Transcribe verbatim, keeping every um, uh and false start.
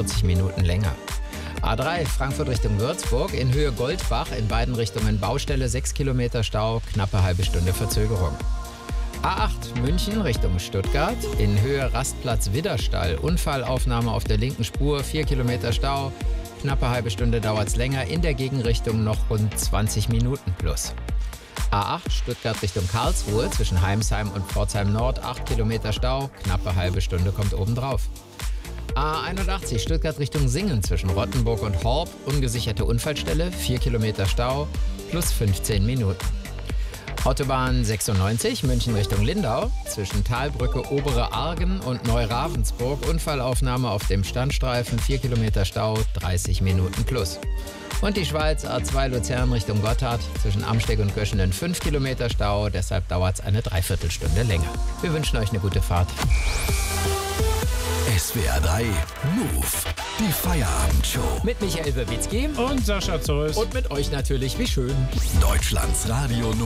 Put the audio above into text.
vierzig Minuten länger. A drei Frankfurt Richtung Würzburg in Höhe Goldbach, in beiden Richtungen Baustelle, sechs Kilometer Stau, knappe halbe Stunde Verzögerung. A acht München Richtung Stuttgart, in Höhe Rastplatz Widderstall, Unfallaufnahme auf der linken Spur, vier Kilometer Stau, knappe halbe Stunde dauert es länger, in der Gegenrichtung noch rund zwanzig Minuten plus. A acht Stuttgart Richtung Karlsruhe, zwischen Heimsheim und Pforzheim Nord, acht Kilometer Stau, knappe halbe Stunde kommt obendrauf. A einundachtzig Stuttgart Richtung Singen, zwischen Rottenburg und Horb, ungesicherte Unfallstelle, vier Kilometer Stau, plus fünfzehn Minuten. Autobahn sechsundneunzig München Richtung Lindau, zwischen Talbrücke Obere Argen und Neu-Ravensburg, Unfallaufnahme auf dem Standstreifen, vier Kilometer Stau, dreißig Minuten plus. Und die Schweiz A zwei Luzern Richtung Gotthard, zwischen Amsteg und Göschenen fünf Kilometer Stau, deshalb dauert es eine Dreiviertelstunde länger. Wir wünschen euch eine gute Fahrt. S W R drei Move, die Feierabendshow. Mit Michael Wirbicki und Sascha Zeus. Und mit euch natürlich, wie schön. Deutschlands Radio